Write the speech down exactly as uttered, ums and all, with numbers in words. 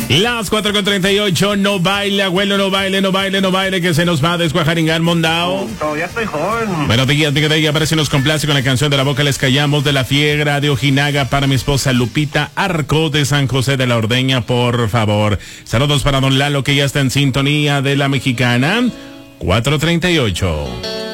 Las cuatro con treinta y ocho, no baile, abuelo, no baile, no baile, no baile, que se nos va a descuajaringar, mondao. Todavía estoy joven. Buenos días, mi querida, parece nos complace con la canción de La Boca Les Callamos de La Fiegra de Ojinaga para mi esposa Lupita Arco de San José de la Ordeña, por favor. Saludos para don Lalo, que ya está en sintonía de La Mexicana. cuatro treinta y ocho.